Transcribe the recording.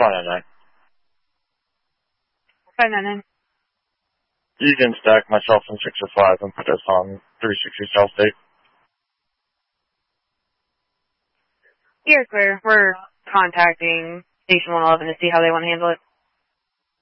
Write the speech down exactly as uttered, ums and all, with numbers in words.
five nine nine. five nine nine. You can stack myself in six oh five and put us on three sixty South State. You're clear. We're contacting Station one eleven to see how they want to handle it.